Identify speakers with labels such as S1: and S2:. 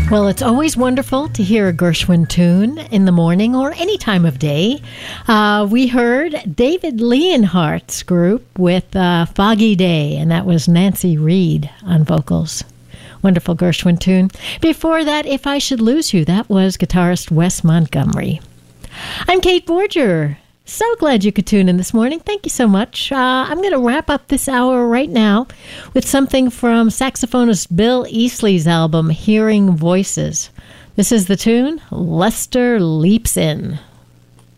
S1: Well, it's always wonderful to hear a Gershwin tune in the morning or any time of day. We heard David Leonhardt's group with Foggy Day, and that was Nancy Reed on vocals. Wonderful Gershwin tune. Before that, If I Should Lose You, that was guitarist Wes Montgomery. I'm Kate Borger. So glad you could tune in this morning. Thank you so much. I'm going to wrap up this hour right now with something from saxophonist Bill Easley's album, Hearing Voices. This is the tune, Lester Leaps In.